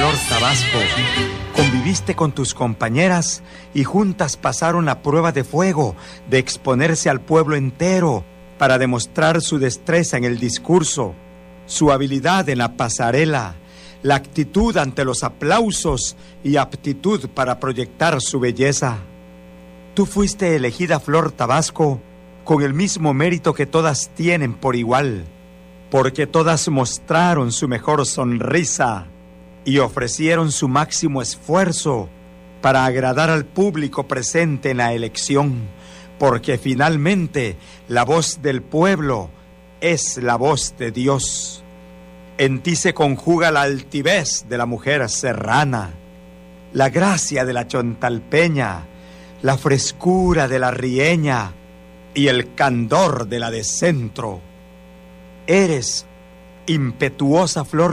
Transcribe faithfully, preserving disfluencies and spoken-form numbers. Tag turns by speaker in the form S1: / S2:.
S1: Flor Tabasco. Conviviste con tus compañeras y juntas pasaron la prueba de fuego de exponerse al pueblo entero para demostrar su destreza en el discurso, su habilidad en la pasarela, la actitud ante los aplausos y aptitud para proyectar su belleza. Tú fuiste elegida Flor Tabasco con el mismo mérito que todas tienen por igual, porque todas mostraron su mejor sonrisa y ofrecieron su máximo esfuerzo para agradar al público presente en la elección, porque finalmente la voz del pueblo es la voz de Dios. En ti se conjuga la altivez de la mujer serrana, la gracia de la chontalpeña, la frescura de la rieña y el candor de la de centro. Eres impetuosa flor